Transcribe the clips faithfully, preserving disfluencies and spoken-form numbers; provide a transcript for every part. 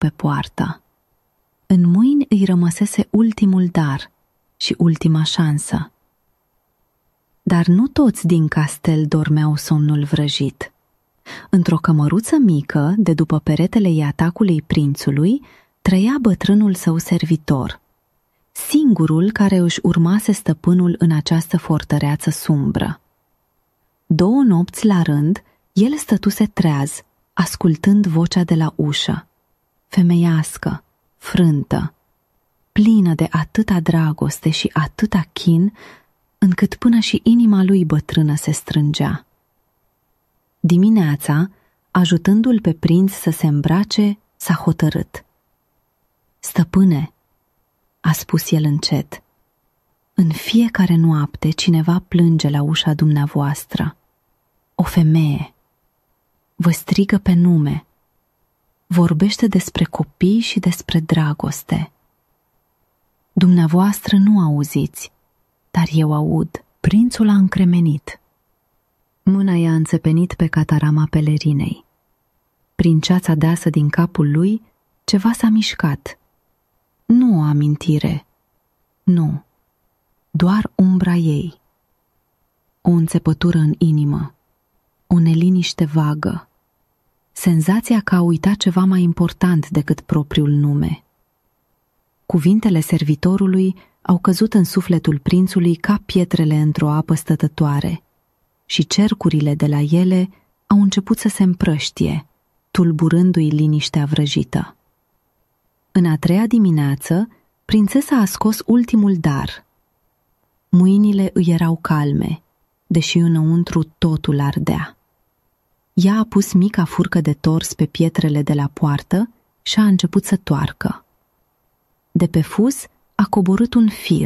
pe poartă. În mâini îi rămăsese ultimul dar și ultima șansă. Dar nu toți din castel dormeau somnul vrăjit. Într-o cămăruță mică, de după peretele iatacului prințului, trăia bătrânul său servitor, singurul care își urmase stăpânul în această fortăreață sumbră. Două nopți la rând, el stătuse treaz, ascultând vocea de la ușă, femeiască, frântă, plină de atâta dragoste și atâta chin, încât până și inima lui bătrână se strângea. Dimineața, ajutându-l pe prinț să se îmbrace, s-a hotărât. Stăpâne, a spus el încet, în fiecare noapte cineva plânge la ușa dumneavoastră. O femeie. Vă strigă pe nume. Vorbește despre copii și despre dragoste. Dumneavoastră nu auziți, dar eu aud. Prințul a încremenit. Mâna i-a înțepenit pe catarama pelerinei. Prin ceața deasă din capul lui, ceva s-a mișcat. Nu o amintire. Nu. Doar umbra ei. O înțepătură în inimă. O neliniște vagă. Senzația că a uitat ceva mai important decât propriul nume. Cuvintele servitorului au căzut în sufletul prințului ca pietrele într-o apă stătătoare și cercurile de la ele au început să se împrăștie, tulburându-i liniștea vrăjită. În a treia dimineață, prințesa a scos ultimul dar. Mâinile îi erau calme, deși înăuntru totul ardea. Ea a pus mica furcă de tors pe pietrele de la poartă și a început să toarcă. De pe fus a coborât un fir,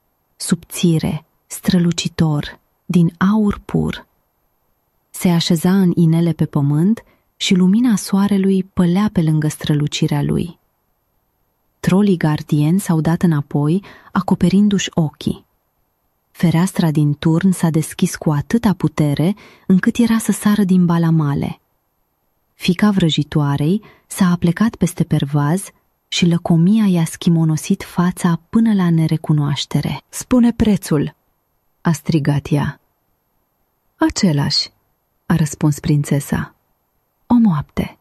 subțire, strălucitor, din aur pur. Se așeza în inele pe pământ și lumina soarelui pălea pe lângă strălucirea lui. Trolii gardieni s-au dat înapoi, acoperindu-și ochii. Fereastra din turn s-a deschis cu atâta putere, încât era să sară din balamale. Fiica vrăjitoarei s-a aplecat peste pervaz și lăcomia i-a schimonosit fața până la nerecunoaștere. Spune prețul, a strigat ea. Același, a răspuns prințesa. O noapte.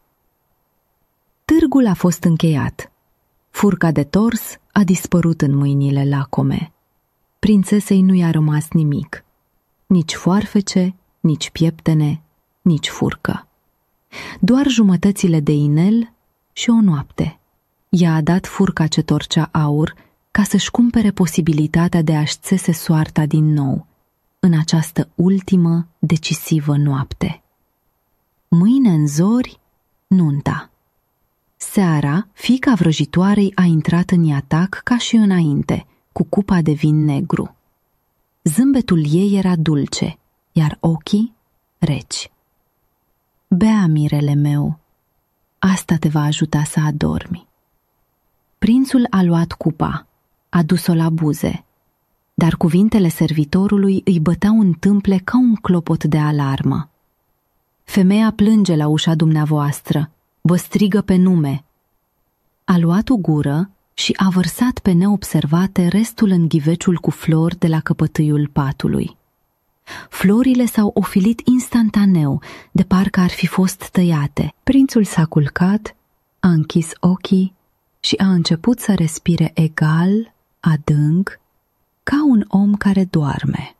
Târgul a fost încheiat. Furca de tors a dispărut în mâinile lacome. Prințesei nu i-a rămas nimic. Nici foarfece, nici pieptene, nici furcă. Doar jumătățile de inel și o noapte. I-a dat furca ce torcea aur ca să-și cumpere posibilitatea de a-și țese soarta din nou, în această ultimă, decisivă noapte. Mâine în zori, nunta. Seara, fiica vrăjitoarei a intrat în iatac ca și înainte, cu cupa de vin negru. Zâmbetul ei era dulce, iar ochii reci. Bea, mirele meu, asta te va ajuta să adormi. Prințul a luat cupa, a dus-o la buze, dar cuvintele servitorului îi băteau în tâmple ca un clopot de alarmă. Femeia plânge la ușa dumneavoastră, vă strigă pe nume. A luat o gură și a vărsat pe neobservate restul în ghiveciul cu flori de la căpătâiul patului. Florile s-au ofilit instantaneu, de parcă ar fi fost tăiate. Prințul s-a culcat, a închis ochii și a început să respire egal, adânc, ca un om care doarme.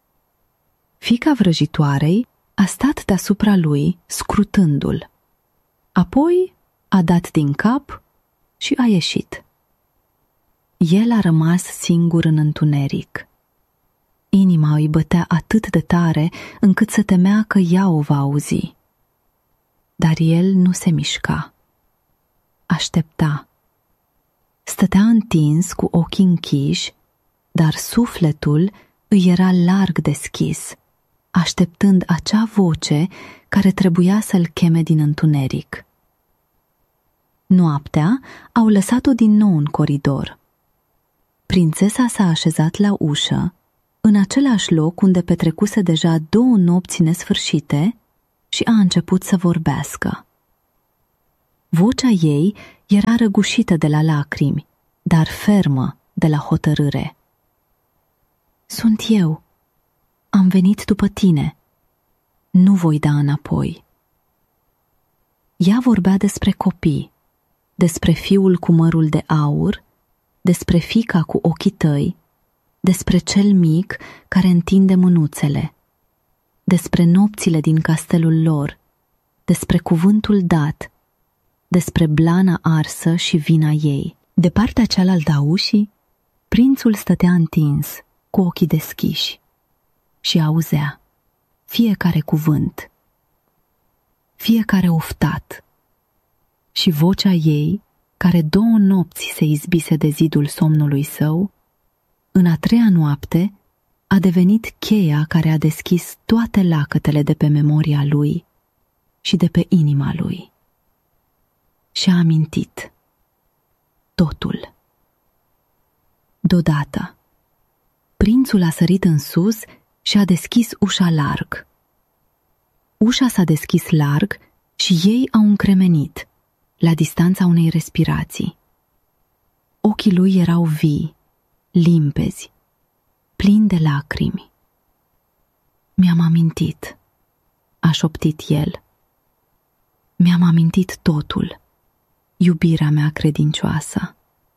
Fiica vrăjitoarei a stat deasupra lui, scrutându-l. Apoi a dat din cap și a ieșit. El a rămas singur în întuneric. Inima îi bătea atât de tare încât se temea că ea o va auzi. Dar el nu se mișca. Aștepta. Stătea întins cu ochii închiși, dar sufletul îi era larg deschis, așteptând acea voce care trebuia să-l cheme din întuneric. Noaptea au lăsat-o din nou în coridor. Prințesa s-a așezat la ușă, în același loc unde petrecuse deja două nopți nesfârșite, și a început să vorbească. Vocea ei Era răgușită de la lacrimi, dar fermă de la hotărâre. Sunt eu. Am venit după tine. Nu voi da înapoi. Ea vorbea despre copii, despre fiul cu mărul de aur, despre fiica cu ochii tăi, despre cel mic care întinde mânuțele, despre nopțile din castelul lor, despre cuvântul dat, despre blana arsă și vina ei. De partea cealaltă a ușii, prințul stătea întins, cu ochii deschiși, și auzea fiecare cuvânt, fiecare oftat, și vocea ei, care două nopți se izbise de zidul somnului său, în a treia noapte a devenit cheia care a deschis toate lacătele de pe memoria lui și de pe inima lui. Și-a amintit totul. Deodată, prințul a sărit în sus și a deschis ușa larg. Ușa s-a deschis larg și ei au încremenit, la distanța unei respirații. Ochii lui erau vii, limpezi, plini de lacrimi. Mi-am amintit, a șoptit el. Mi-am amintit totul, iubirea mea credincioasă.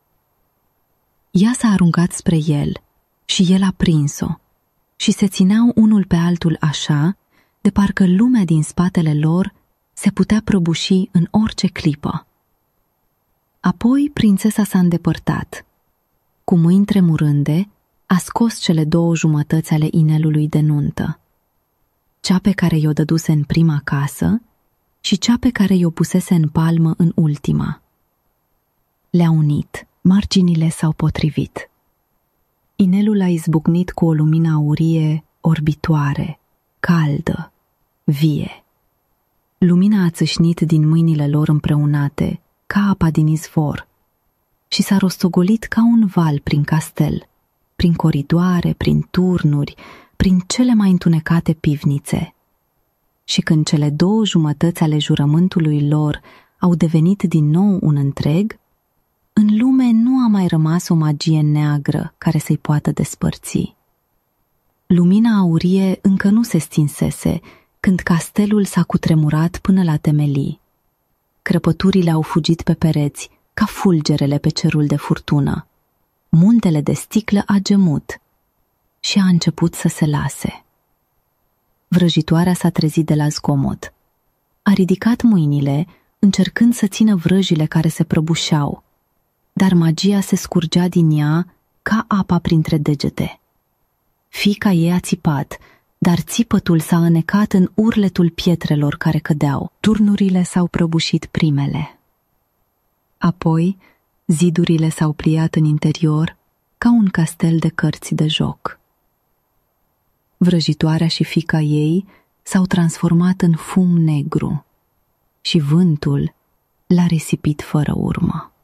Ea s-a aruncat spre el și el a prins-o și se țineau unul pe altul așa, de parcă lumea din spatele lor se putea prăbuși în orice clipă. Apoi prințesa s-a îndepărtat. Cu mâini tremurânde, a scos cele două jumătăți ale inelului de nuntă, cea pe care i-o dăduse în prima casă și cea pe care i-o pusese în palmă în ultima. Le-a unit, marginile s-au potrivit. Inelul a izbucnit cu o lumină aurie orbitoare, caldă, vie. Lumina a țâșnit din mâinile lor împreunate, ca apa din izvor, și s-a rostogolit ca un val prin castel, prin coridoare, prin turnuri, prin cele mai întunecate pivnițe. Și când cele două jumătăți ale jurământului lor au devenit din nou un întreg, în lume nu a mai rămas o magie neagră care să-i poată despărți. Lumina aurie încă nu se stinsese când castelul s-a cutremurat până la temelii. Crăpăturile au fugit pe pereți ca fulgerele pe cerul de furtună. Muntele de sticlă a gemut și a început să se lase. Vrăjitoarea s-a trezit de la zgomot. A ridicat mâinile, încercând să țină vrăjile care se prăbușeau, dar magia se scurgea din ea ca apa printre degete. Fiica ei a țipat, dar țipătul s-a înecat în urletul pietrelor care cădeau. Turnurile s-au prăbușit primele. Apoi, zidurile s-au pliat în interior ca un castel de cărți de joc. Vrăjitoarea și fiica ei s-au transformat în fum negru și vântul l-a risipit fără urmă.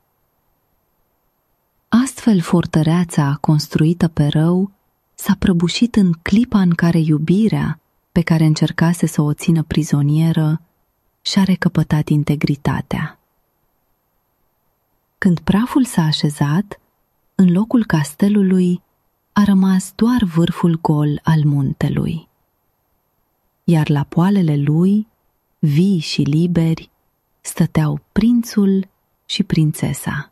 Astfel, fortăreața construită pe rău s-a prăbușit în clipa în care iubirea, pe care încercase să o țină prizonieră, și-a recăpătat integritatea. Când praful s-a așezat, în locul castelului a rămas doar vârful gol al muntelui. Iar la poalele lui, vii și liberi, stăteau prințul și prințesa.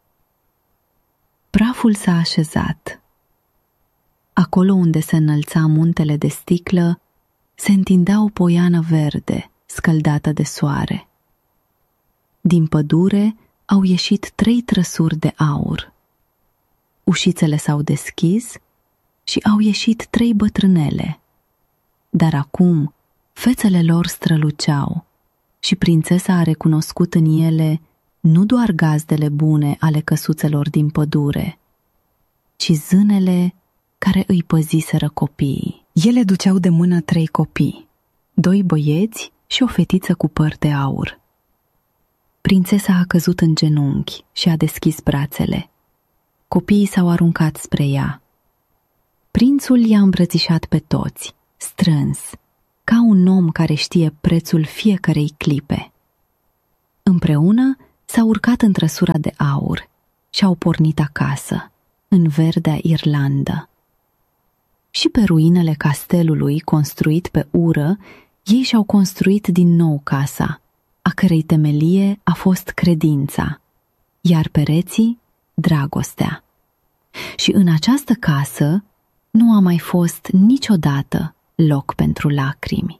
Praful s-a așezat. Acolo unde se înălța muntele de sticlă, se întindea o poiană verde, scăldată de soare. Din pădure au ieșit trei trăsuri de aur. Ușițele s-au deschis și au ieșit trei bătrânele. Dar acum fețele lor străluceau și prințesa a recunoscut în ele nu doar gazdele bune ale căsuțelor din pădure, ci zânele care îi păziseră copiii. Ele duceau de mână trei copii, doi băieți și o fetiță cu păr de aur. Prințesa a căzut în genunchi și a deschis brațele. Copiii s-au aruncat spre ea. Prințul i-a îmbrățișat pe toți, strâns, ca un om care știe prețul fiecărei clipe. Împreună S-au urcat în trăsura de aur și au pornit acasă, în verdea Irlandă. Și pe ruinele castelului construit pe ură, ei și-au construit din nou casa, a cărei temelie a fost credința, iar pereții dragostea. Și în această casă nu a mai fost niciodată loc pentru lacrimi.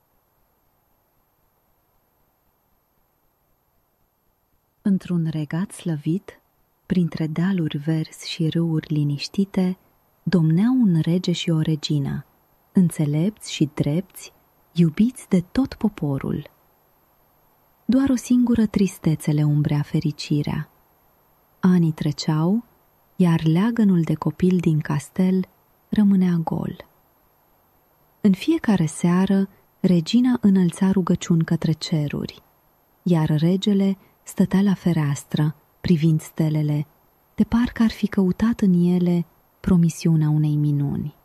Într-un regat slăvit, printre dealuri verzi și râuri liniștite, domneau un rege și o regină, înțelepți și drepți, iubiți de tot poporul. Doar o singură tristețe le umbrea fericirea. Anii treceau, iar leagănul de copil din castel rămânea gol. În fiecare seară, regina înălța rugăciuni către ceruri, iar regele stătea la fereastră, privind stelele, de parcă ar fi căutat în ele promisiunea unei minuni.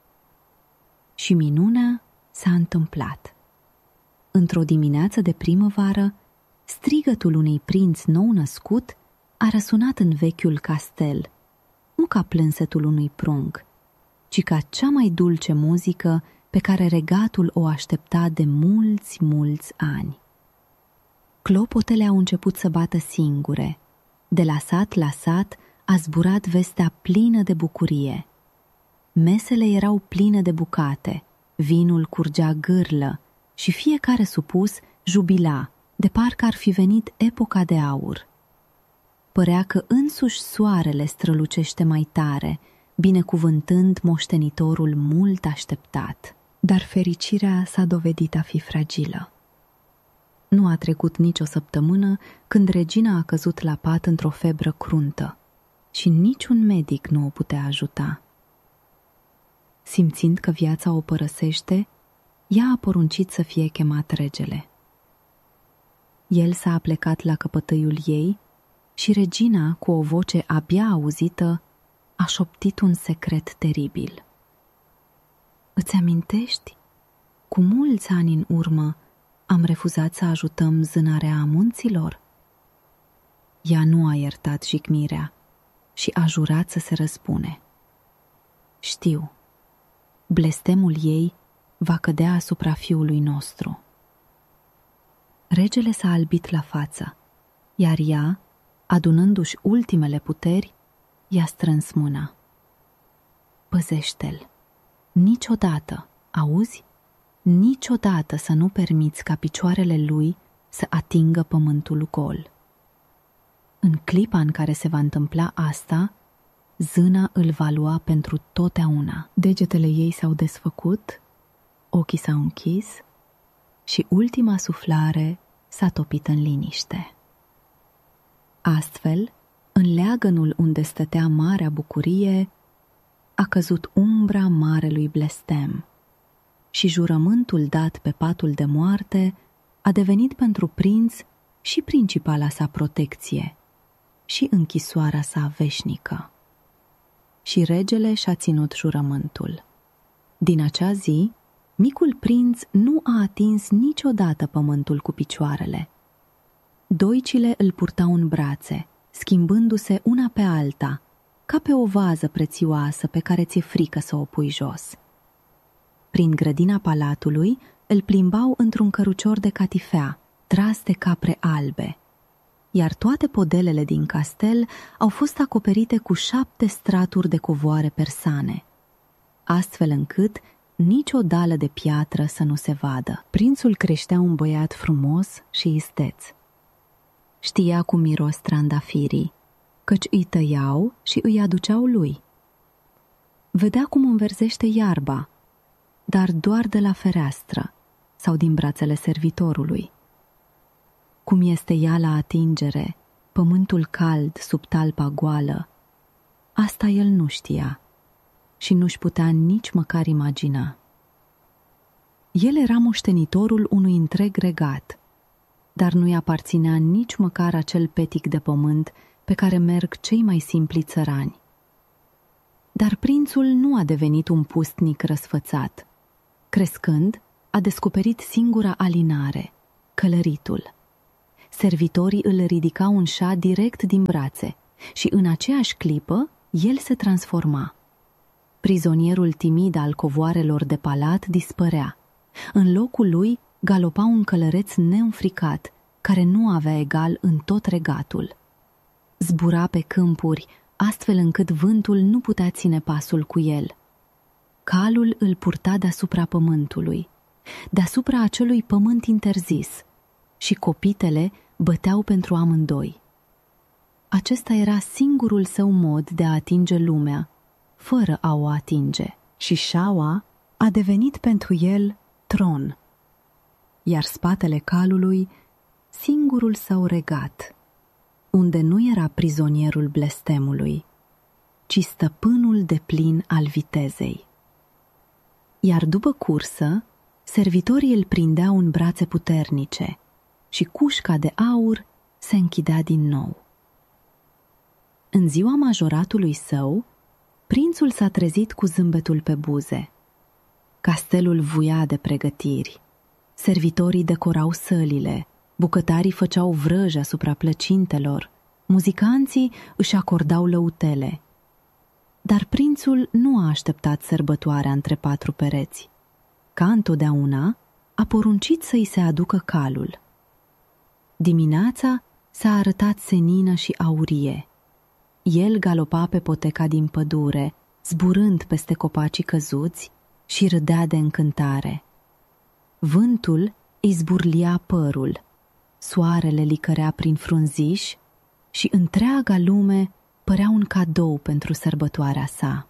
Și minunea s-a întâmplat. Într-o dimineață de primăvară, strigătul unui prinț nou născut a răsunat în vechiul castel, nu ca plânsetul unui prunc, ci ca cea mai dulce muzică pe care regatul o aștepta de mulți, mulți ani. Clopotele au început să bată singure. De la sat la sat a zburat vestea plină de bucurie. Mesele erau pline de bucate, vinul curgea gârlă și fiecare supus jubila, de parcă ar fi venit epoca de aur. Părea că însuși soarele strălucește mai tare, binecuvântând moștenitorul mult așteptat. Dar fericirea s-a dovedit a fi fragilă. Nu a trecut nicio săptămână când regina a căzut la pat într-o febră cruntă și niciun medic nu o putea ajuta. Simțind că viața o părăsește, ea a poruncit să fie chemat regele. El s-a aplecat la căpătâiul ei și regina, cu o voce abia auzită, a șoptit un secret teribil. Îți amintești? Cu mulți ani în urmă am refuzat să ajutăm zânarea munților? Ea nu a iertat jignirea și a jurat să se răzbune. Știu, blestemul ei va cădea asupra fiului nostru. Regele s-a albit la față, iar ea, adunându-și ultimele puteri, i-a strâns mâna. Păzește-l, niciodată, auzi? Niciodată să nu permiți ca picioarele lui să atingă pământul gol. În clipa în care se va întâmpla asta, zâna îl va lua pentru totdeauna. Degetele ei s-au desfăcut, ochii s-au închis și ultima suflare s-a topit în liniște. Astfel, în leagănul unde stătea marea bucurie, a căzut umbra marelui blestem și jurământul dat pe patul de moarte a devenit pentru prinț și principala sa protecție și închisoarea sa veșnică. Și regele și-a ținut jurământul. Din acea zi, micul prinț nu a atins niciodată pământul cu picioarele. Doicile îl purtau în brațe, schimbându-se una pe alta, ca pe o vază prețioasă pe care ți-e frică să o pui jos. Prin grădina palatului îl plimbau într-un cărucior de catifea, tras de capre albe, iar toate podelele din castel au fost acoperite cu șapte straturi de covoare persane, astfel încât nici o dală de piatră să nu se vadă. Prințul creștea un băiat frumos și isteț. Știa cum miros trandafirii, căci îi tăiau și îi aduceau lui. Vedea cum înverzește iarba, dar doar de la fereastră sau din brațele servitorului. Cum este ea la atingere, pământul cald sub talpa goală, asta el nu știa și nu-și putea nici măcar imagina. El era moștenitorul unui întreg regat, dar nu-i aparținea nici măcar acel petic de pământ pe care merg cei mai simpli țărani. Dar prințul nu a devenit un pustnic răsfățat. Crescând, a descoperit singura alinare, călăritul. servitorii îl ridicau în șa direct din brațe și în aceeași clipă el se transforma. Prizonierul timid al covoarelor de palat dispărea. În locul lui galopa un călăreț neînfricat, care nu avea egal în tot regatul. Zbura pe câmpuri, astfel încât vântul nu putea ține pasul cu el. Calul îl purta deasupra pământului, deasupra acelui pământ interzis, și copitele băteau pentru amândoi. Acesta era singurul său mod de a atinge lumea, fără a o atinge, și șaua a devenit pentru el tron, iar spatele calului singurul său regat, unde nu era prizonierul blestemului, ci stăpânul deplin al vitezei. Iar după cursă, servitorii îl prindeau în brațe puternice și cușca de aur se închidea din nou. În ziua majoratului său, prințul s-a trezit cu zâmbetul pe buze. Castelul vuia de pregătiri. Servitorii decorau sălile, bucătarii făceau vrăji asupra plăcintelor, muzicanții își acordau lăutele. Dar prințul nu a așteptat sărbătoarea între patru pereți. Ca întotdeauna, a poruncit să-i se aducă calul. Dimineața s-a arătat senină și aurie. El galopa pe poteca din pădure, zburând peste copacii căzuți, și râdea de încântare. Vântul îi zburlia părul, soarele licărea prin frunziș și întreaga lume părea un cadou pentru sărbătoarea sa.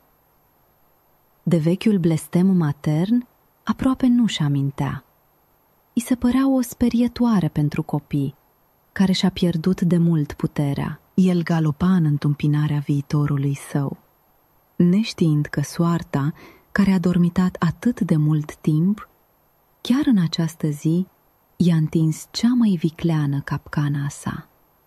De vechiul blestem matern aproape nu-și amintea. I se părea o sperietoare pentru copii, care și-a pierdut de mult puterea. El galopa în întâmpinarea viitorului său, neștiind că soarta, care a dormitat atât de mult timp, chiar în această zi i-a întins cea mai vicleană capcana a sa.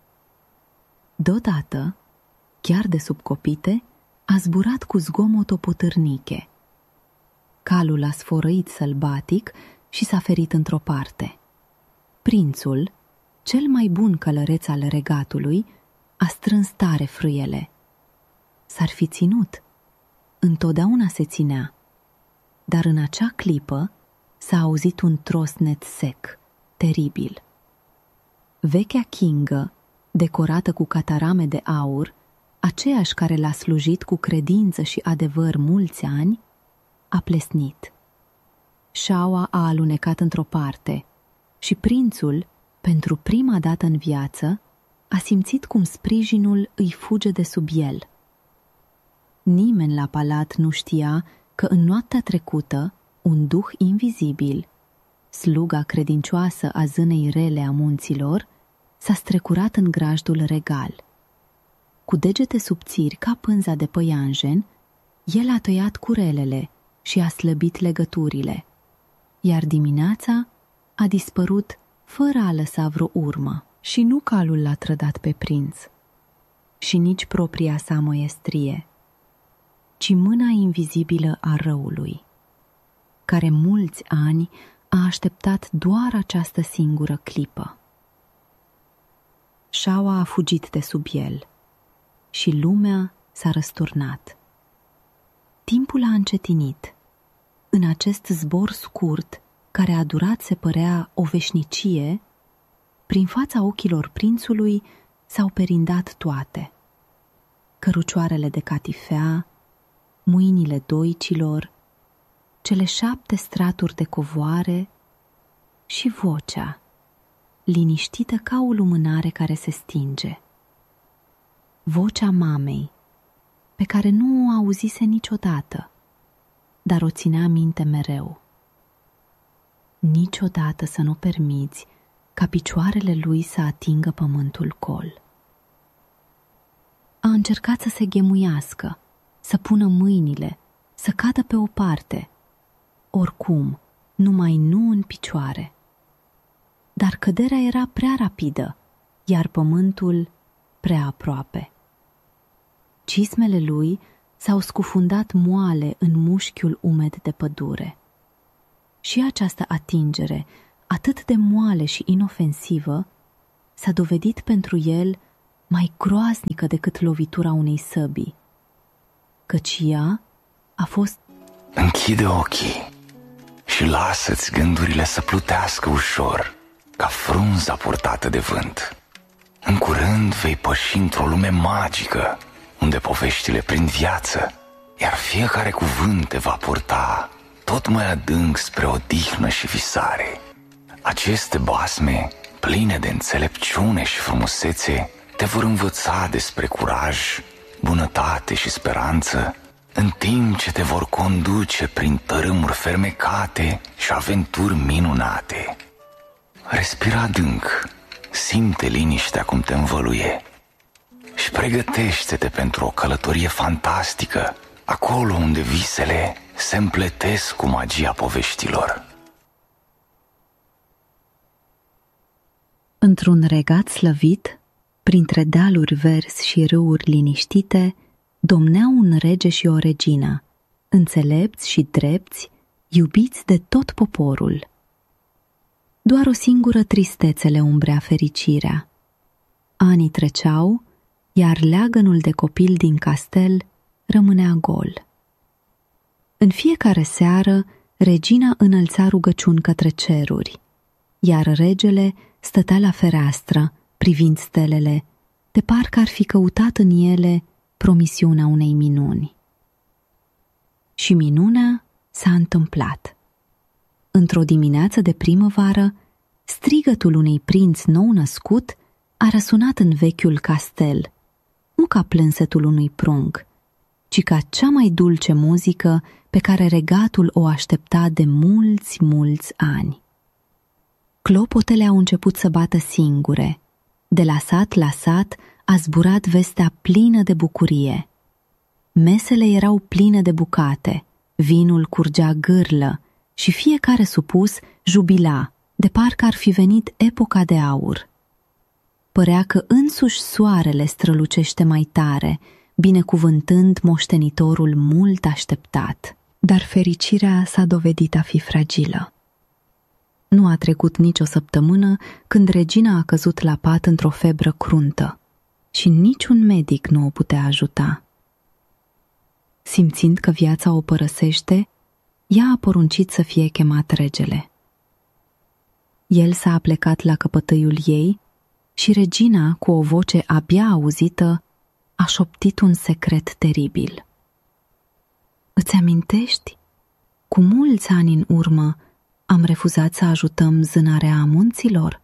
Deodată, chiar de sub copite, a zburat cu zgomot o putârniche. Calul a sfărăit sălbatic și s-a ferit într-o parte. Prințul, cel mai bun călăreț al regatului, a strâns tare frâiele. S-ar fi ținut. Întotdeauna se ținea. Dar în acea clipă s-a auzit un trosnet sec, teribil. Vechea kingă, decorată cu catarame de aur, aceeași care l-a slujit cu credință și adevăr mulți ani, a plesnit. Șaua a alunecat într-o parte și prințul, pentru prima dată în viață, a simțit cum sprijinul îi fuge de sub el. Nimeni la palat nu știa că în noaptea trecută un duh invizibil, sluga credincioasă a zânei rele a munților, s-a strecurat în grajdul regal. Cu degete subțiri ca pânza de păianjen, el a tăiat curelele și a slăbit legăturile, iar dimineața a dispărut fără a lăsa vreo urmă. Și nu calul l-a trădat pe prinț, și nici propria sa măiestrie, ci mâna invizibilă a răului, care mulți ani a așteptat doar această singură clipă. Șaua a fugit de sub el și lumea s-a răsturnat. Timpul a încetinit. În acest zbor scurt, care a durat, se părea, o veșnicie, prin fața ochilor prințului s-au perindat toate. Cărucioarele de catifea, mâinile doicilor, cele șapte straturi de covoare și vocea, liniștită ca o lumânare care se stinge. Vocea mamei, pe care nu o auzise niciodată, dar o ținea minte mereu. Niciodată să nu permiți ca picioarele lui să atingă pământul col. A încercat să se ghemuiască, să pună mâinile, să cadă pe o parte, oricum, numai nu în picioare. Dar căderea era prea rapidă, iar pământul prea aproape. Cismele lui s-au scufundat moale în mușchiul umed de pădure. Și această atingere, atât de moale și inofensivă, s-a dovedit pentru el mai groaznică decât lovitura unei săbii, căci ea a fost... Închide ochii și lasă-ți gândurile să plutească ușor, ca frunza purtată de vânt. În curând vei păși într-o lume magică, unde poveștile prind viață, iar fiecare cuvânt te va purta tot mai adânc spre odihnă și visare. Aceste basme, pline de înțelepciune și frumusețe, te vor învăța despre curaj, bunătate și speranță, în timp ce te vor conduce prin tărâmuri fermecate și aventuri minunate. Respira adânc, simte liniștea cum te învăluie și pregătește-te pentru o călătorie fantastică, acolo unde visele se împletesc cu magia poveștilor. Într-un regat slăvit, printre dealuri verzi și râuri liniștite, domneau un rege și o regină, înțelepți și drepți, iubiți de tot poporul. Doar o singură tristețe le umbrea fericirea. Anii treceau, iar leagănul de copil din castel rămânea gol. În fiecare seară, regina înălța rugăciuni către ceruri, iar regele stătea la fereastră, privind stelele, de parcă ar fi căutat în ele promisiunea unei minuni. Și minunea s-a întâmplat. Într-o dimineață de primăvară, strigătul unui prinț nou născut a răsunat în vechiul castel, nu ca plânsetul unui prunc, ci ca cea mai dulce muzică pe care regatul o aștepta de mulți, mulți ani. Clopotele au început să bată singure. De la sat la sat a zburat vestea plină de bucurie. Mesele erau pline de bucate, vinul curgea gârlă și fiecare supus jubila, de parcă ar fi venit epoca de aur. Părea că însuși soarele strălucește mai tare, binecuvântând moștenitorul mult așteptat. Dar fericirea s-a dovedit a fi fragilă. Nu a trecut nicio săptămână când regina a căzut la pat într-o febră cruntă și niciun medic nu o putea ajuta. Simțind că viața o părăsește, ea a poruncit să fie chemat regele. El s-a aplecat la căpătâiul ei și regina, cu o voce abia auzită, a șoptit un secret teribil. Îți amintești? Cu mulți ani în urmă am refuzat să ajutăm zânarea munților?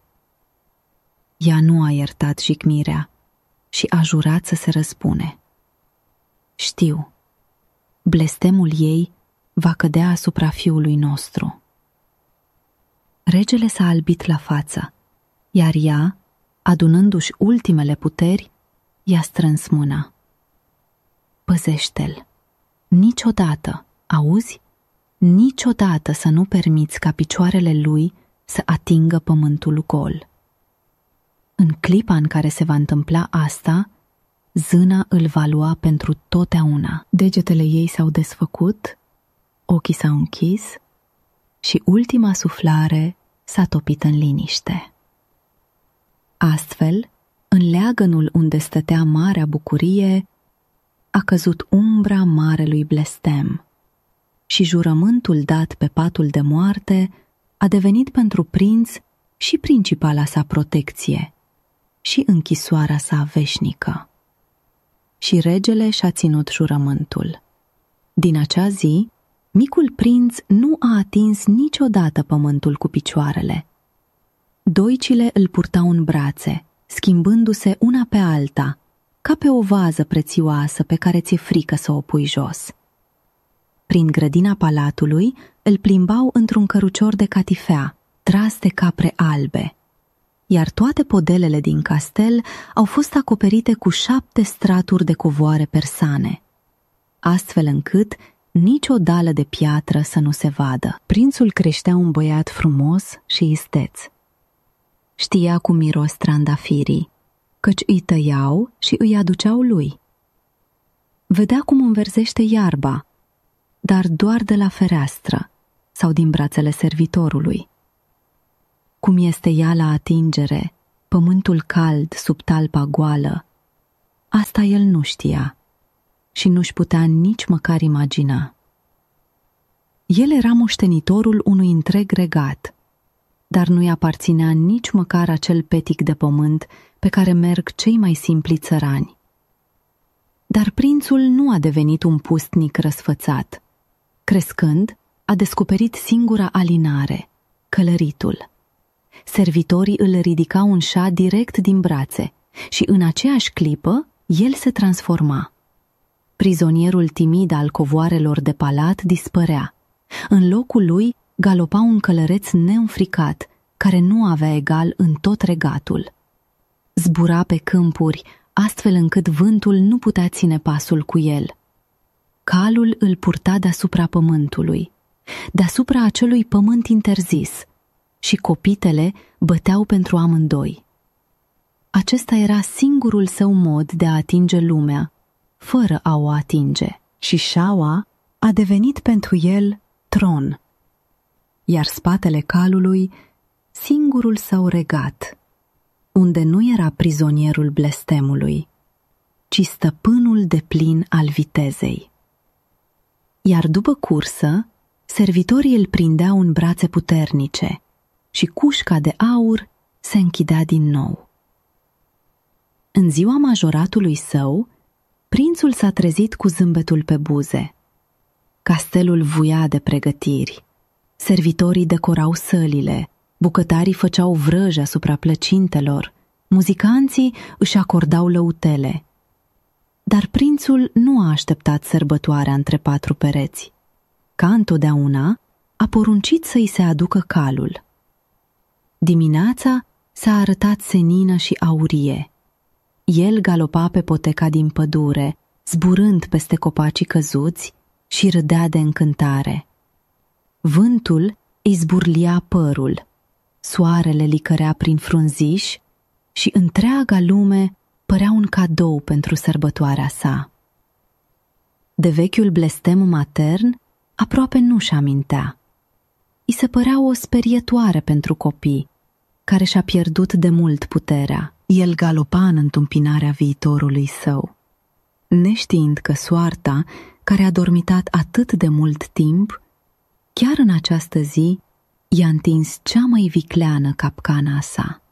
Ea nu a iertat jignirea și a jurat să se răspune. Știu, blestemul ei va cădea asupra fiului nostru. Regele s-a albit la față, iar ea, adunându-și ultimele puteri, i-a strâns mâna. Păzește-l, niciodată, auzi? Niciodată să nu permiți ca picioarele lui să atingă pământul gol. În clipa în care se va întâmpla asta, zâna îl va lua pentru totdeauna. Degetele ei s-au desfăcut, ochii s-au închis și ultima suflare s-a topit în liniște. Astfel, în leagănul unde stătea marea bucurie, a căzut umbra marelui blestem și jurământul dat pe patul de moarte a devenit pentru prinț și principala sa protecție și închisoarea sa veșnică. Și regele și-a ținut jurământul. Din acea zi, micul prinț nu a atins niciodată pământul cu picioarele. Doicile îl purtau în brațe, schimbându-se una pe alta, ca pe o vază prețioasă pe care ți-e frică să o pui jos. Prin grădina palatului îl plimbau într-un cărucior de catifea, tras de capre albe, iar toate podelele din castel au fost acoperite cu șapte straturi de covoare persane, astfel încât nici o dală de piatră să nu se vadă. Prințul creștea un băiat frumos și isteț. Știa cum miros trandafirii, căci îi tăiau și îi aduceau lui. Vedea cum înverzește iarba, dar doar de la fereastră sau din brațele servitorului. Cum este ea la atingere pământul cald sub talpa goală, asta el nu știa și nu-și putea nici măcar imagina. El era moștenitorul unui întreg regat, dar nu-i aparținea nici măcar acel petic de pământ pe care merg cei mai simpli țărani. Dar prințul nu a devenit un pustnic răsfățat. Crescând, a descoperit singura alinare, călăritul. Servitorii îl ridicau în șa direct din brațe și în aceeași clipă el se transforma. Prizonierul timid al covoarelor de palat dispărea. În locul lui galopa un călăreț neînfricat, care nu avea egal în tot regatul. Zbura pe câmpuri, astfel încât vântul nu putea ține pasul cu el. Calul îl purta deasupra pământului, deasupra acelui pământ interzis, și copitele băteau pentru amândoi. Acesta era singurul său mod de a atinge lumea, fără a o atinge, și șaua a devenit pentru el tron, iar spatele calului singurul său regat, unde nu era prizonierul blestemului, ci stăpânul deplin al vitezei. Iar după cursă, servitorii îl prindeau în brațe puternice și cușca de aur se închidea din nou. În ziua majoratului său, prințul s-a trezit cu zâmbetul pe buze. Castelul vuia de pregătiri. Servitorii decorau sălile, bucătarii făceau vrăji asupra plăcintelor, muzicanții își acordau lăutele. Dar prințul nu a așteptat sărbătoarea între patru pereți. Ca întotdeauna, a poruncit să-i se aducă calul. Dimineața s-a arătat senină și aurie. El galopa pe poteca din pădure, zburând peste copacii căzuți, și râdea de încântare. Vântul îi zburlia părul, soarele licărea prin frunziș și întreaga lume părea un cadou pentru sărbătoarea sa. De vechiul blestem matern aproape nu-și amintea. I se părea o sperietoare pentru copii, care și-a pierdut de mult puterea. El galopa în întâmpinarea viitorului său, neștiind că soarta, care a dormitat atât de mult timp, chiar în această zi i-a întins cea mai vicleană capcana sa.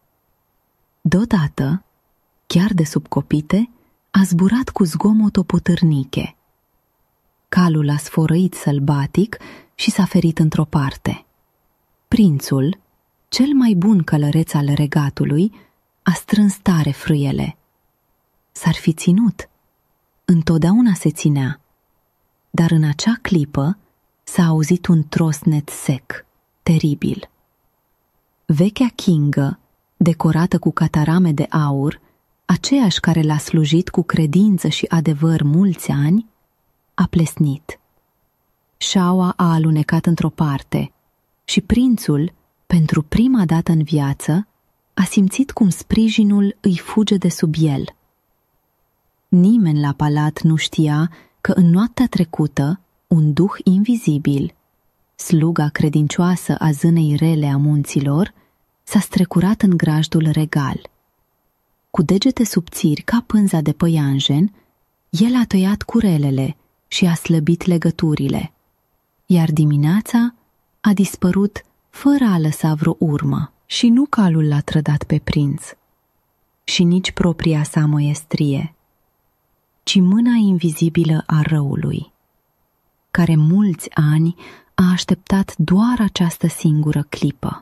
Deodată, chiar de sub copite, a zburat cu zgomot o putârniche. Calul a sfărăit sălbatic și s-a ferit într-o parte. Prințul, cel mai bun călăreț al regatului, a strâns tare frâiele. S-ar fi ținut. Întotdeauna se ținea. Dar în acea clipă s-a auzit un trosnet sec, teribil. Vechea kingă, decorată cu catarame de aur, aceeași care l-a slujit cu credință și adevăr mulți ani, a plesnit. Șaua a alunecat într-o parte și prințul, pentru prima dată în viață, a simțit cum sprijinul îi fuge de sub el. Nimeni la palat nu știa că în noaptea trecută un duh invizibil, sluga credincioasă a zânei rele a munților, s-a strecurat în grajdul regal. Cu degete subțiri ca pânza de păianjen, el a tăiat curelele și a slăbit legăturile, iar dimineața a dispărut fără a lăsa vreo urmă. Și nu calul l-a trădat pe prinț, și nici propria sa măiestrie, ci mâna invizibilă a răului, care mulți ani a așteptat doar această singură clipă.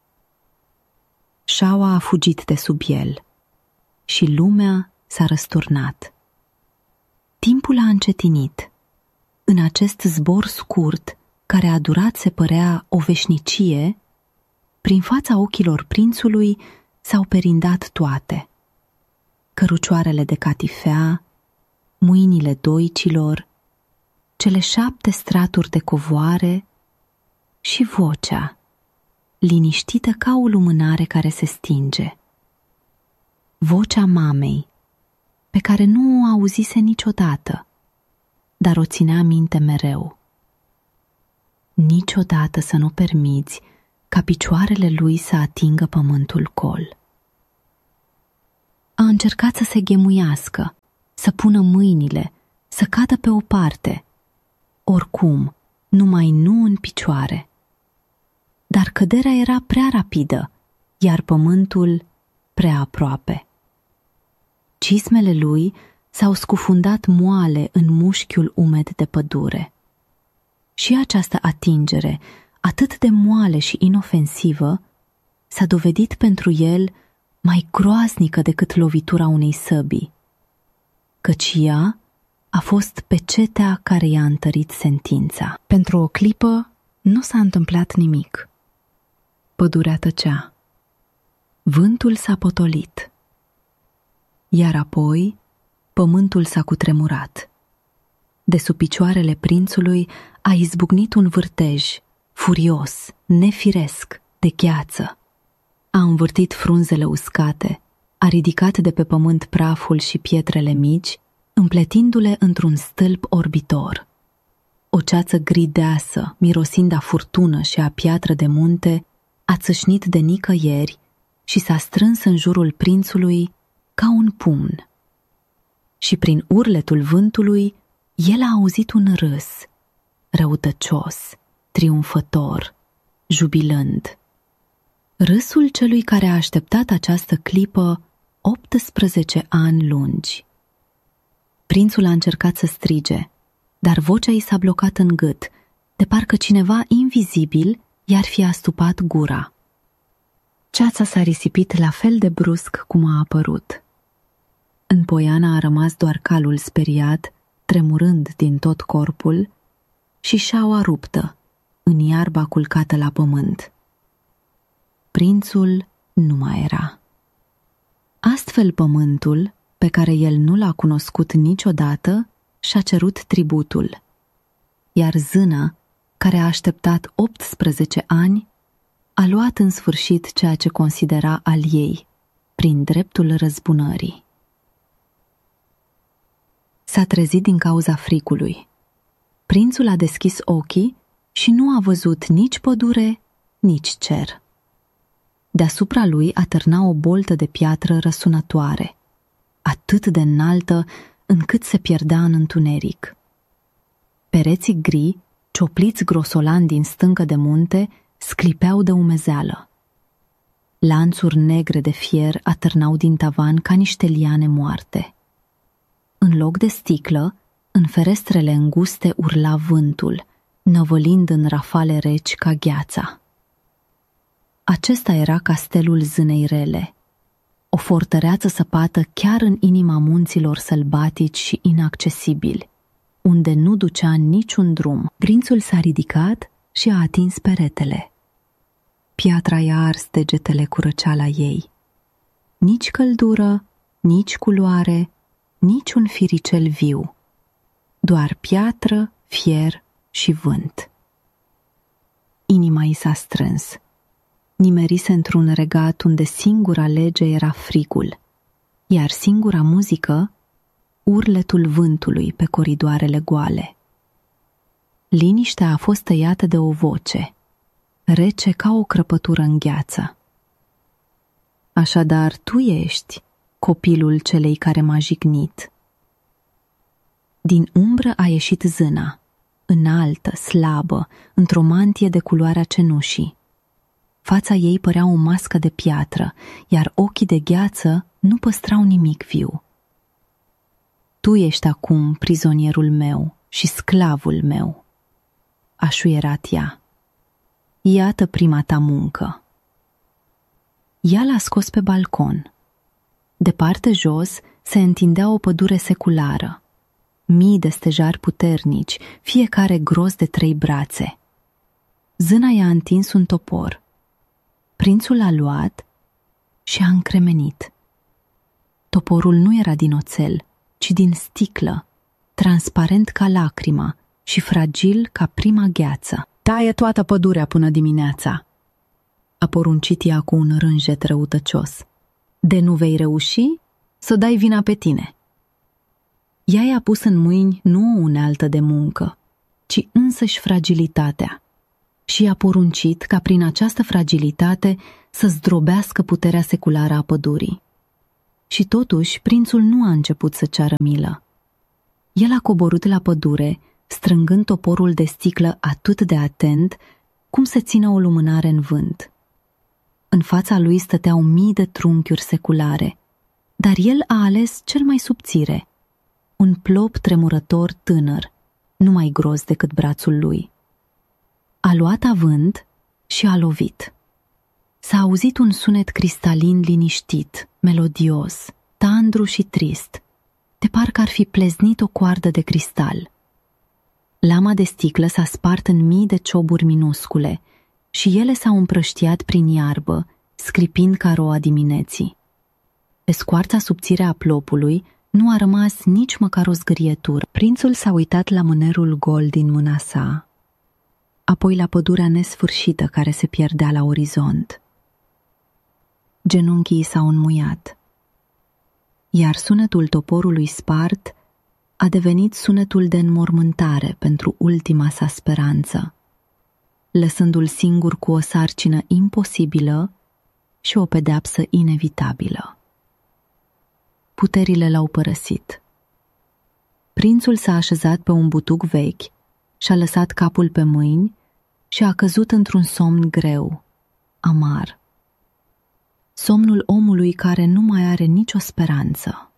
Șaua a fugit de sub el și lumea s-a răsturnat. Timpul a încetinit. În acest zbor scurt, care a durat, se părea, o veșnicie, prin fața ochilor prințului s-au perindat toate. Cărucioarele de catifea, mâinile doicilor, cele șapte straturi de covoare și vocea, liniștită ca o lumânare care se stinge. Vocea mamei, pe care nu o auzise niciodată, dar o ținea minte mereu. Niciodată să nu permiți ca picioarele lui să atingă pământul col. a încercat să se ghemuiască, să pună mâinile, să cadă pe o parte. Oricum, numai nu în picioare. Dar căderea era prea rapidă, iar pământul prea aproape. Cismele lui s-au scufundat moale în mușchiul umed de pădure. Și această atingere, atât de moale și inofensivă, s-a dovedit pentru el mai groaznică decât lovitura unei săbii, căci ea a fost pecetea care i-a întărit sentința. Pentru o clipă nu s-a întâmplat nimic. Pădurea tăcea. Vântul s-a potolit. Iar apoi pământul s-a cutremurat. De sub picioarele prințului a izbucnit un vârtej, furios, nefiresc, de gheață. A învârtit frunzele uscate, a ridicat de pe pământ praful și pietrele mici, împletindu-le într-un stâlp orbitor. O ceață gri deasă, mirosind a furtună și a piatră de munte, a țâșnit de nicăieri și s-a strâns în jurul prințului ca un pumn. Și prin urletul vântului, el a auzit un râs, răutăcios, triumfător, jubilând. Râsul celui care a așteptat această clipă optsprezece ani lungi. Prințul a încercat să strige, dar vocea i s-a blocat în gât, de parcă cineva invizibil i-ar fi astupat gura. Ceața s-a risipit la fel de brusc cum a apărut. În poiană a rămas doar calul speriat, tremurând din tot corpul, și șaua ruptă, în iarba culcată la pământ. Prințul nu mai era. Astfel pământul, pe care el nu l-a cunoscut niciodată, și-a cerut tributul, iar zâna, care a așteptat optsprezece ani, a luat în sfârșit ceea ce considera al ei, prin dreptul răzbunării. S-a trezit din cauza fricului. Prințul a deschis ochii și nu a văzut nici pădure, nici cer. Deasupra lui atârna o boltă de piatră răsunătoare, atât de înaltă încât se pierdea în întuneric. Pereții gri, ciopliți grosolan din stâncă de munte, sclipeau de umezeală. Lanțuri negre de fier atârnau din tavan ca niște liane moarte. În loc de sticlă, în ferestrele înguste urla vântul, năvălind în rafale reci ca gheața. Acesta era castelul zânei rele, o fortăreață săpată chiar în inima munților sălbatici și inaccesibili, unde nu ducea niciun drum. Prințul s-a ridicat și a atins peretele. Piatra i-a ars degetele cu răceala ei. Nici căldură, nici culoare, nici un firicel viu, doar piatră, fier și vânt. Inima i s-a strâns. Nimerise într-un regat unde singura lege era frigul, iar singura muzică, urletul vântului pe coridoarele goale. Liniștea a fost tăiată de o voce, rece ca o crăpătură în gheață. Așadar, tu ești copilul celei care m-a jignit. Din umbră a ieșit zâna, înaltă, slabă, într-o mantie de culoarea cenușii. Fața ei părea o mască de piatră, iar ochii de gheață nu păstrau nimic viu. Tu ești acum prizonierul meu și sclavul meu, a șuierat ea. Iată prima ta muncă. Ea l-a scos pe balcon. Departe jos se întindea o pădure seculară. Mii de stejari puternici, fiecare gros de trei brațe. Zâna i-a întins un topor. Prințul l-a luat și a încremenit. Toporul nu era din oțel, ci din sticlă, transparent ca lacrima și fragil ca prima gheață. Taie toată pădurea până dimineața, a poruncit ea cu un rânjet răutăcios. De nu vei reuși, să dai vina pe tine. Ea i-a pus în mâini nu o unealtă de muncă, ci însăși fragilitatea, și i-a poruncit ca prin această fragilitate să zdrobească puterea seculară a pădurii. Și totuși, prințul nu a început să ceară milă. El a coborât la pădure, strângând toporul de sticlă atât de atent, cum se ține o lumânare în vânt. În fața lui stăteau mii de trunchiuri seculare, dar el a ales cel mai subțire, un plop tremurător tânăr, nu mai gros decât brațul lui. A luat avânt și a lovit. S-a auzit un sunet cristalin liniștit, melodios, tandru și trist, de parcă ar fi pleznit o coardă de cristal. Lama de sticlă s-a spart în mii de cioburi minuscule și ele s-au împrăștiat prin iarbă, scripind ca roa dimineții. Pe scoarța subțire a plopului nu a rămas nici măcar o zgârietură. Prințul s-a uitat la mânerul gol din mâna sa, apoi la pădurea nesfârșită care se pierdea la orizont. Genunchii s-au înmuiat, iar sunetul toporului spart a devenit sunetul de înmormântare pentru ultima sa speranță, lăsându-l singur cu o sarcină imposibilă și o pedeapsă inevitabilă. Puterile l-au părăsit. Prințul s-a așezat pe un butuc vechi și-a lăsat capul pe mâini și a căzut într-un somn greu, amar. Somnul omului care nu mai are nicio speranță.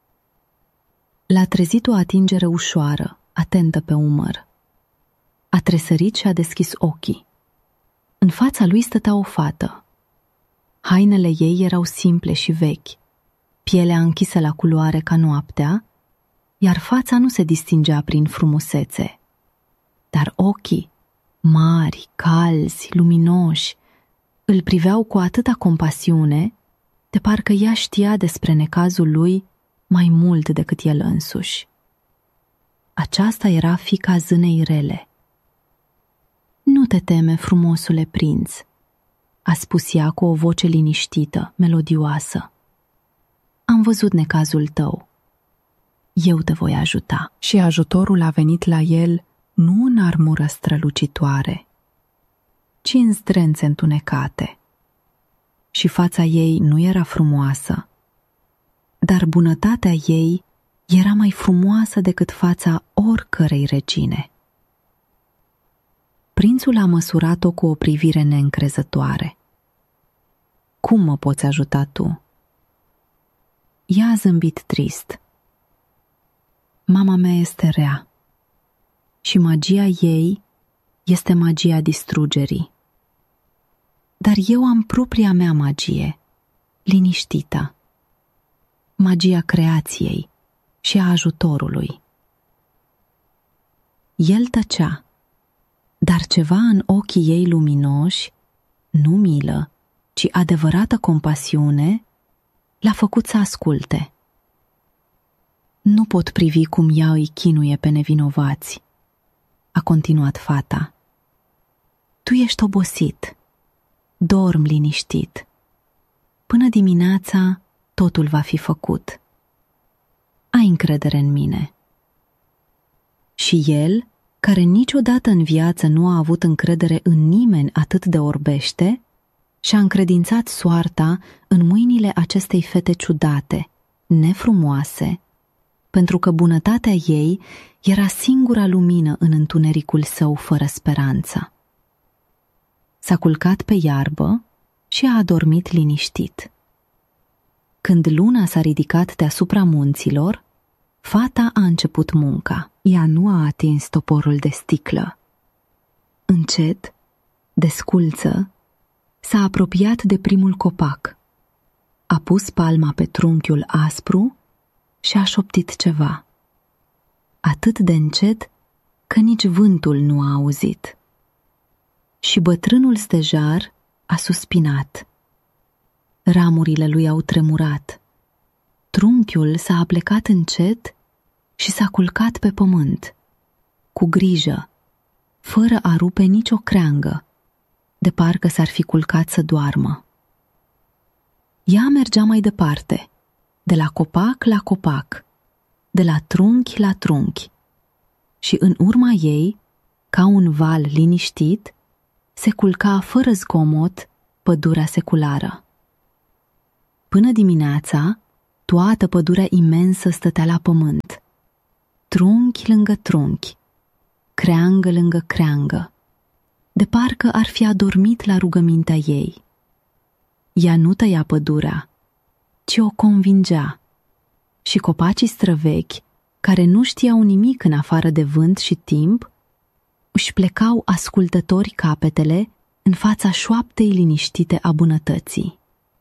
L-a trezit o atingere ușoară, atentă pe umăr. A tresărit și a deschis ochii. În fața lui stătea o fată. Hainele ei erau simple și vechi, pielea închisă la culoare ca noaptea, iar fața nu se distingea prin frumusețe. Dar ochii, mari, calzi, luminoși, îl priveau cu atâta compasiune, de parcă ea știa despre necazul lui mai mult decât el însuși. Aceasta era fiica zânei rele. "Nu te teme, frumosule prinț," a spus ea cu o voce liniștită, melodioasă. "Am văzut necazul tău. Eu te voi ajuta." Și ajutorul a venit la el nu în armură strălucitoare, ci în zdrențe întunecate. Și fața ei nu era frumoasă, dar bunătatea ei era mai frumoasă decât fața oricărei regine. Prințul a măsurat-o cu o privire neîncrezătoare. "Cum mă poți ajuta tu?" Ea a zâmbit trist. "Mama mea este rea și magia ei este magia distrugerii. Dar eu am propria mea magie, liniștită, magia creației și a ajutorului." El tăcea, dar ceva în ochii ei luminoși, nu milă, ci adevărată compasiune, l-a făcut să asculte. "Nu pot privi cum ea îi chinuie pe nevinovați," a continuat fata. "Tu ești obosit. Dorm liniștit. Până dimineața totul va fi făcut. Ai încredere în mine." Și el, care niciodată în viață nu a avut încredere în nimeni atât de orbește, și-a încredințat soarta în mâinile acestei fete ciudate, nefrumoase, pentru că bunătatea ei era singura lumină în întunericul său fără speranță. S-a culcat pe iarbă și a adormit liniștit. Când luna s-a ridicat deasupra munților, fata a început munca. Ea nu a atins toporul de sticlă. Încet, desculță, s-a apropiat de primul copac, a pus palma pe trunchiul aspru și a șoptit ceva, atât de încet că nici vântul nu a auzit. Și bătrânul stejar a suspinat. Ramurile lui au tremurat. Trunchiul s-a aplecat încet și s-a culcat pe pământ, cu grijă, fără a rupe nicio creangă, de parcă s-ar fi culcat să doarmă. Ea mergea mai departe, de la copac la copac, de la trunchi la trunchi, și în urma ei, ca un val liniștit, se culca fără zgomot pădurea seculară. Până dimineața, Toată pădurea imensă stătea la pământ, trunchi lângă trunchi, creangă lângă creangă, de parcă ar fi adormit la rugămintea ei. Ea nu tăia pădurea, ci o convingea, și copacii străvechi, care nu știau nimic în afară de vânt și timp, își plecau ascultători capetele în fața șoaptei liniștite a bunătății.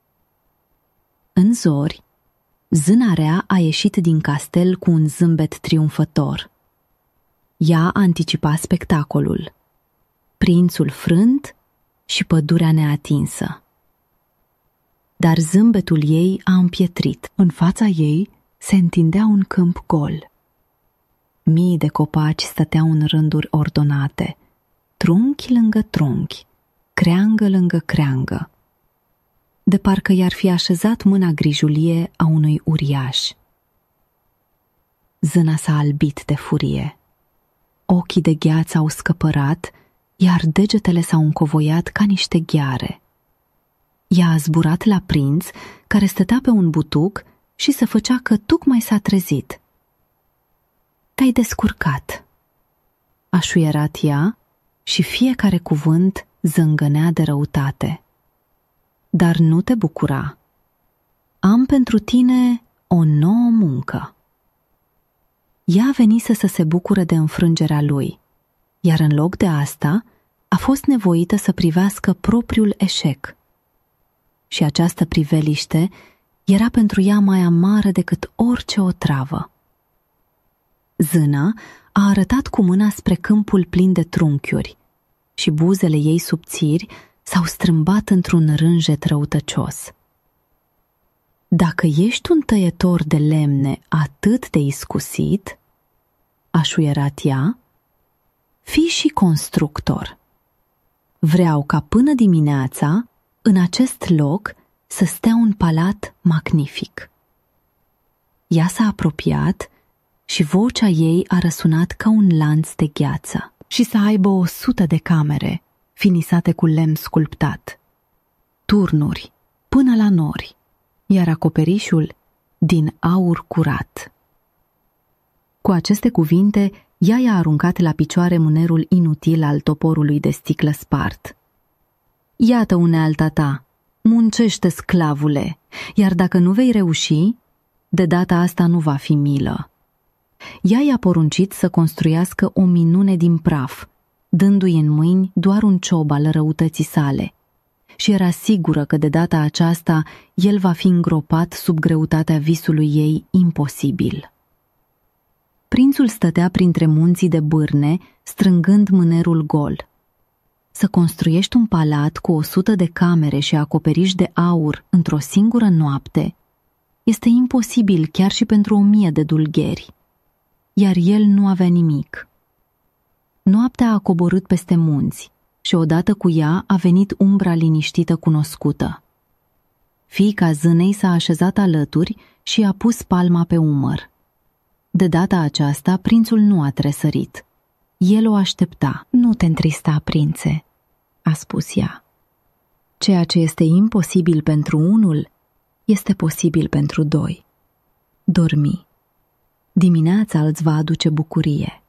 În zori, zâna rea a ieșit din castel cu un zâmbet triumfător. Ea anticipa spectacolul: prințul frânt și pădurea neatinsă. Dar zâmbetul ei a împietrit. În fața ei se întindea un câmp gol. Mii de copaci stăteau în rânduri ordonate, trunchi lângă trunchi, creangă lângă creangă, de parcă i-ar fi așezat mâna grijulie a unui uriaș. Zâna s-a albit de furie. Ochii de gheață au scăpărat, iar degetele s-au încovoiat ca niște gheare. Ea a zburat la prinț, care stătea pe un butuc și se făcea că tocmai s-a trezit. "Te-ai descurcat," a șuierat ea și fiecare cuvânt zângănea de răutate. "Dar nu te bucura. Am pentru tine o nouă muncă." Ea venise să se bucure de înfrângerea lui, iar în loc de asta a fost nevoită să privească propriul eșec. Și această priveliște era pentru ea mai amară decât orice otravă. Zâna a arătat cu mâna spre câmpul plin de trunchiuri și buzele ei subțiri s-au strâmbat într-un rânjet răutăcios. "Dacă ești un tăietor de lemne atât de iscusit," a șuierat ea, "fii și constructor. Vreau ca până dimineața în acest loc să stea un palat magnific." Ea s-a apropiat și vocea ei a răsunat ca un lanț de gheață. "Și să aibă o sută de camere, finisate cu lemn sculptat, turnuri până la nori, iar acoperișul din aur curat." Cu aceste cuvinte, ea i-a aruncat la picioare mânerul inutil al toporului de sticlă spart. "Iată unealta ta, muncește, sclavule, iar dacă nu vei reuși, de data asta nu va fi milă." Ea i-a poruncit să construiască o minune din praf, dându-i în mâini doar un ciob al răutății sale, și era sigură că de data aceasta el va fi îngropat sub greutatea visului ei imposibil. Prințul stătea printre munții de bârne, strângând mânerul gol. Să construiești un palat cu o sută de camere și acoperiș de aur într-o singură noapte este imposibil chiar și pentru o mie de dulgheri, iar el nu avea nimic. Noaptea a coborât peste munți și odată cu ea a venit umbra liniștită cunoscută. Fiica zânei s-a așezat alături și a pus palma pe umăr. De data aceasta, prințul nu a tresărit. El o aștepta. "Nu te întrista, prințe," a spus ea. "Ceea ce este imposibil pentru unul, este posibil pentru doi. Dormi. Dimineața îți va aduce bucurie."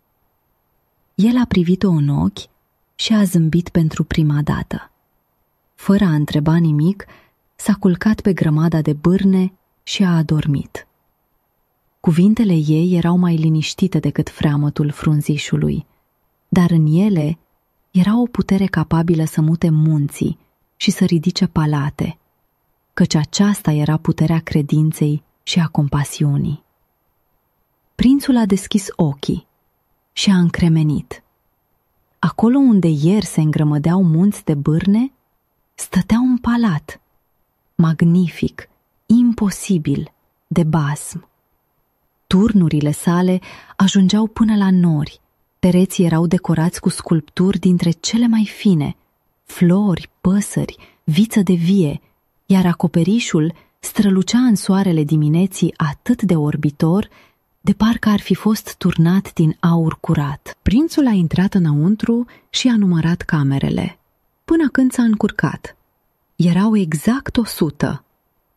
El a privit-o în ochi și a zâmbit pentru prima dată. Fără a întreba nimic, s-a culcat pe grămada de bârne și a adormit. Cuvintele ei erau mai liniștite decât freamătul frunzișului, dar în ele era o putere capabilă să mute munții și să ridice palate, căci aceasta era puterea credinței și a compasiunii. Prințul a deschis ochii și a încremenit. Acolo unde ieri se îngrămădeau munți de bârne, stătea un palat, magnific, imposibil, de basm. Turnurile sale ajungeau până la nori, pereții erau decorați cu sculpturi dintre cele mai fine, flori, păsări, viță de vie, iar acoperișul strălucea în soarele dimineții atât de orbitor, de parcă ar fi fost turnat din aur curat. Prințul a intrat înăuntru și a numărat camerele, până când s-a încurcat. Erau exact o sută.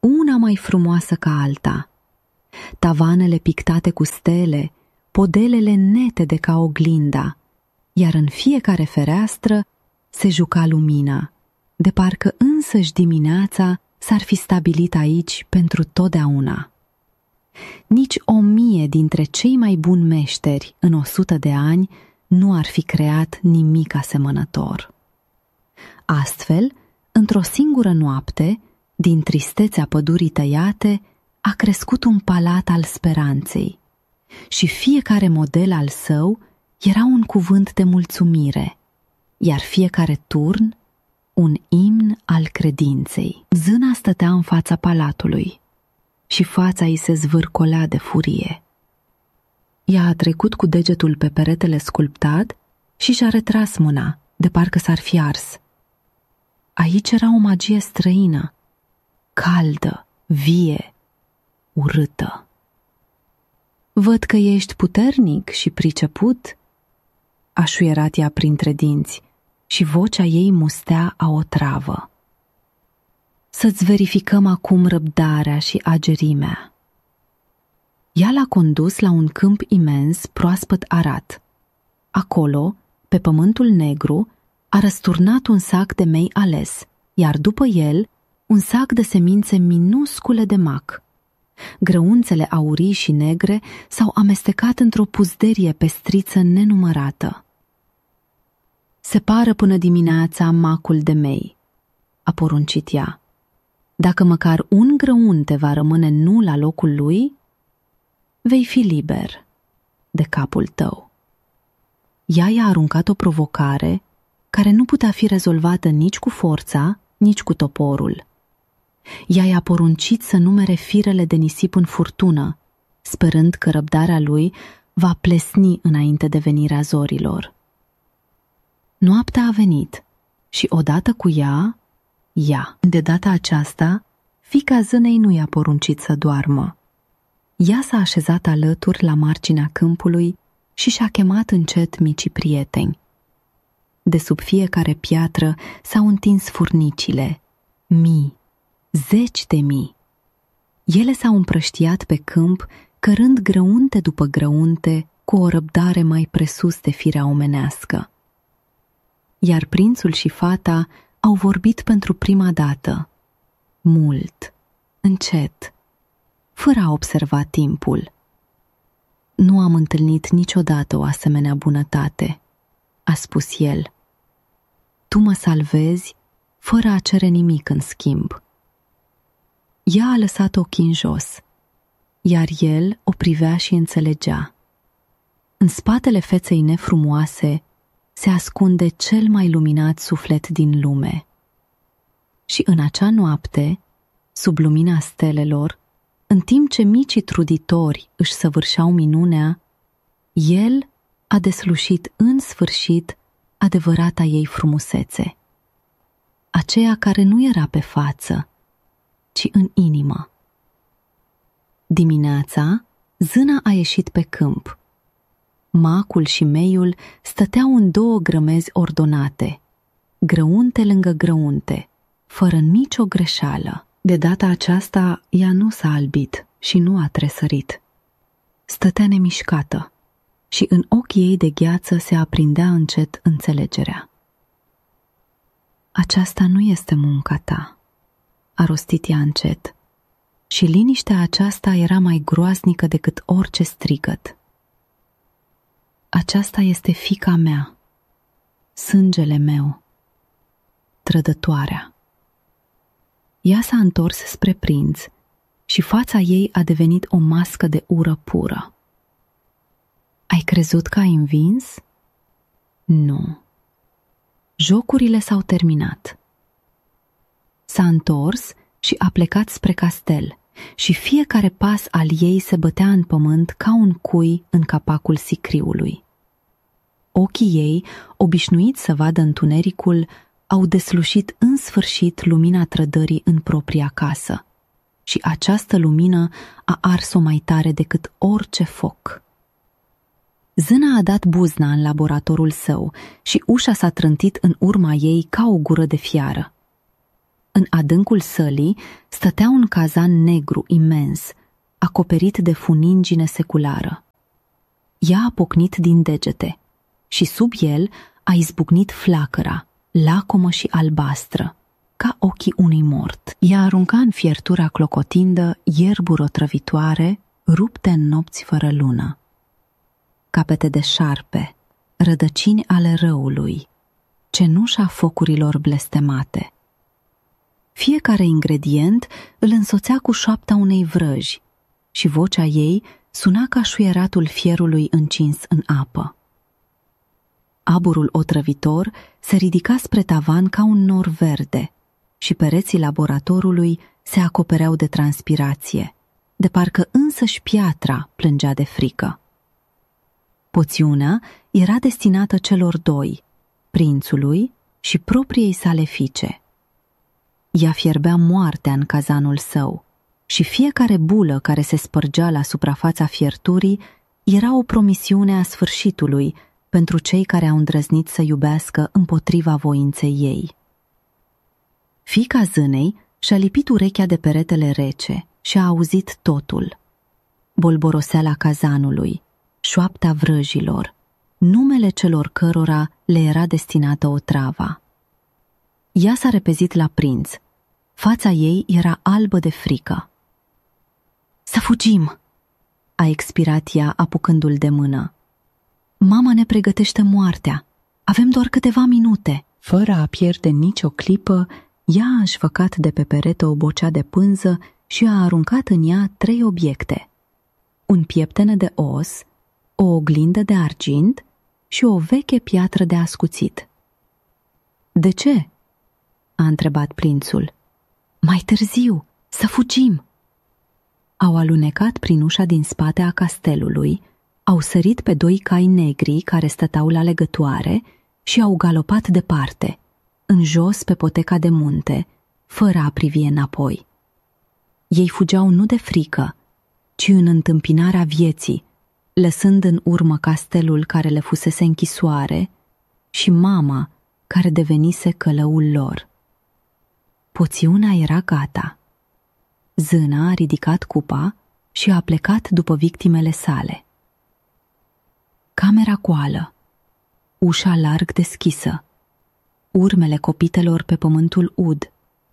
una mai frumoasă ca alta. Tavanele pictate cu stele, podelele netede ca oglinda, iar în fiecare fereastră se juca lumina, de parcă însăși dimineața s-ar fi stabilit aici pentru totdeauna. Nici o mie dintre cei mai buni meșteri în o sută de ani nu ar fi creat nimic asemănător. Astfel, într-o singură noapte, din tristețea pădurii tăiate, a crescut un palat al speranței și fiecare model al său era un cuvânt de mulțumire, iar fiecare turn un imn al credinței. Zâna stătea în fața palatului și fața ei se zvârcolea de furie. Ea a trecut cu degetul pe peretele sculptat și și-a retras mâna, de parcă s-ar fi ars. Aici era o magie străină, caldă, vie, urâtă. Văd că ești puternic și priceput, a șuierat ea printre dinți și vocea ei mustea a o travă. Să-ți verificăm acum răbdarea și agerimea. Ea l-a condus la un câmp imens, proaspăt arat. Acolo, pe pământul negru, a răsturnat un sac de mei ales, iar după el, un sac de semințe minuscule de mac. Grăunțele aurii și negre s-au amestecat într-o puzderie pestriță nenumărată. Separă până dimineața macul de mei, a poruncit ea. Dacă măcar un grăunte va rămâne nu la locul lui, vei fi liber de capul tău. Ea i-a aruncat o provocare care nu putea fi rezolvată nici cu forța, nici cu toporul. Ea i-a poruncit să numere firele de nisip în furtună, sperând că răbdarea lui va plesni înainte de venirea zorilor. Noaptea a venit și odată cu ea, ea. De data aceasta, fiica zânei nu i-a poruncit să doarmă. Ea s-a așezat alături la marginea câmpului și și-a chemat încet micii prieteni. De sub fiecare piatră s-au întins furnicile, mii, zeci de mii. Ele s-au împrăștiat pe câmp, cărând grăunte după grăunte, cu o răbdare mai presus de firea omenească. Iar prințul și fata au vorbit pentru prima dată, mult, încet, fără a observa timpul. Nu am întâlnit niciodată o asemenea bunătate, a spus el. Tu mă salvezi fără a cere nimic în schimb. Ea a lăsat ochii în jos, iar el o privea și înțelegea. În spatele feței nefrumoase se ascunde cel mai luminat suflet din lume. Și în acea noapte, sub lumina stelelor, în timp ce micii truditori își săvârșeau minunea, el a deslușit în sfârșit adevărata ei frumusețe, aceea care nu era pe față, ci în inimă. Dimineața, zâna a ieșit pe câmp. Macul și meiul stăteau în două grămezi ordonate, grăunte lângă grăunte, fără nicio greșeală. De data aceasta, ea nu s-a albit și nu a tresărit. Stătea nemișcată și în ochii ei de gheață se aprindea încet înțelegerea. Aceasta nu este munca ta, a rostit ea încet, și liniștea aceasta era mai groaznică decât orice strigăt. Aceasta este fiica mea, sângele meu, trădătoarea. Ea s-a întors spre prinț și fața ei a devenit o mască de ură pură. Ai crezut că ai învins? Nu. Jocurile s-au terminat. S-a întors și a plecat spre castel și fiecare pas al ei se bătea în pământ ca un cui în capacul sicriului. Ochii ei, obișnuiți să vadă întunericul, au deslușit în sfârșit lumina trădării în propria casă și această lumină a ars-o mai tare decât orice foc. Zâna a dat buzna în laboratorul său și ușa s-a trântit în urma ei ca o gură de fiară. În adâncul sălii stătea un cazan negru imens, acoperit de funingine seculară. Ea a pocnit din degete și sub el a izbucnit flacăra, lacomă și albastră, ca ochii unui mort. Ea arunca în fiertura clocotindă ierburi otrăvitoare, rupte în nopți fără lună. Capete de șarpe, rădăcini ale răului, cenușa focurilor blestemate. Fiecare ingredient îl însoțea cu șoapta unei vrăji și vocea ei suna ca șuieratul fierului încins în apă. Aburul otrăvitor se ridica spre tavan ca un nor verde și pereții laboratorului se acopereau de transpirație, de parcă însăși piatra plângea de frică. Poțiunea era destinată celor doi, prințului și propriei sale fiice. Ea fierbea moartea în cazanul său și fiecare bulă care se spărgea la suprafața fierturii era o promisiune a sfârșitului pentru cei care au îndrăznit să iubească împotriva voinței ei. Fiica zânei și-a lipit urechea de peretele rece și a auzit totul. Bolboroseala cazanului, șoapta vrăjilor, numele celor cărora le era destinată otrava. Ea s-a repezit la prinț. Fața ei era albă de frică. "Să fugim!" a expirat ea apucându-l de mână. "Mama ne pregătește moartea. Avem doar câteva minute." Fără a pierde nicio clipă, ea a șfăcat de pe perete o bocea de pânză și a aruncat în ea trei obiecte: un pieptene de os, o oglindă de argint și o veche piatră de ascuțit. "De ce?" a întrebat prințul. "Mai târziu, să fugim!" Au alunecat prin ușa din spate a castelului, au sărit pe doi cai negri care stăteau la legătoare și au galopat departe, în jos pe poteca de munte, fără a privi înapoi. Ei fugeau nu de frică, ci în întâmpinarea vieții, lăsând în urmă castelul care le fusese închisoare și mama care devenise călăul lor. Poțiunea era gata. Zâna a ridicat cupa și a plecat după victimele sale. Camera goală, ușa larg deschisă, urmele copitelor pe pământul ud.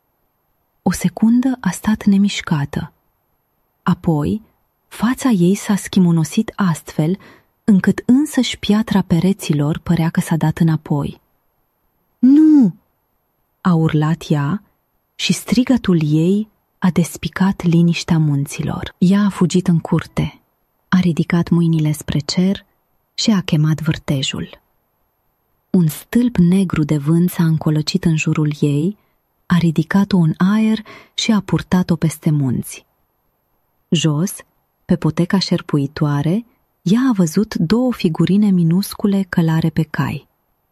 O secundă a stat nemișcată. Apoi, fața ei s-a schimonosit astfel încât însăși piatra pereților părea că s-a dat înapoi. "Nu!" a urlat ea și strigătul ei a despicat liniștea munților. Ea a fugit în curte, a ridicat mâinile spre cer și a chemat vârtejul. Un stâlp negru de vânt s-a încolăcit în jurul ei, a ridicat-o în aer și a purtat-o peste munți. Jos, pe poteca șerpuitoare, ea a văzut două figurine minuscule călare pe cai.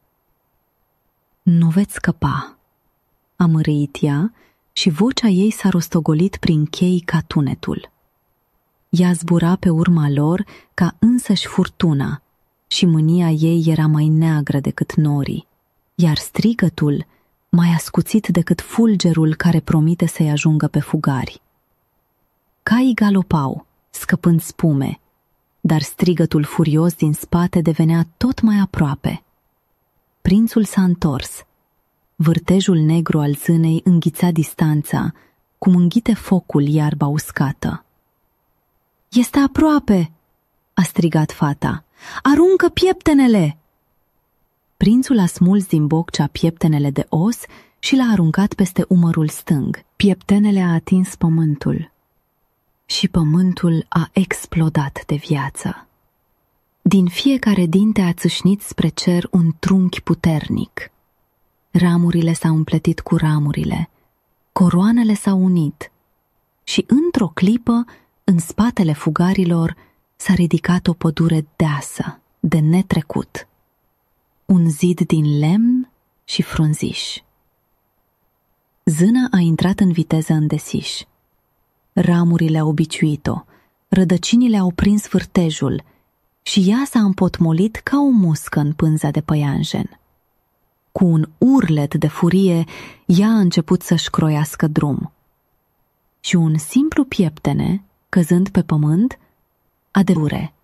"Nu veți scăpa," a mărâit ea și vocea ei s-a rostogolit prin chei ca tunetul. Ea zbura pe urma lor ca însăși furtuna și mânia ei era mai neagră decât norii, iar strigătul mai ascuțit decât fulgerul care promite să-i ajungă pe fugari. Caii galopau, scăpând spume, dar strigătul furios din spate devenea tot mai aproape. Prințul s-a întors. Vârtejul negru al zânei înghițea distanța, cum înghite focul iarba uscată. "Este aproape!" a strigat fata. "Aruncă pieptenele!" Prințul a smuls din boccea pieptenele de os și l-a aruncat peste umărul stâng. Pieptenele a atins pământul și pământul a explodat de viață. Din fiecare dinte a țâșnit spre cer un trunchi puternic. Ramurile s-au împletit cu ramurile, coroanele s-au unit și într-o clipă, în spatele fugarilor, s-a ridicat o pădure deasă, de netrecut. Un zid din lemn și frunziș. Zâna a intrat în viteză în desiș. Ramurile au biciuit-o, rădăcinile au prins vârtejul și ea s-a împotmolit ca o muscă în pânza de păianjen. Cu un urlet de furie, ea a început să-și croiască drum. Și un simplu pieptene, căzând pe pământ, a devure.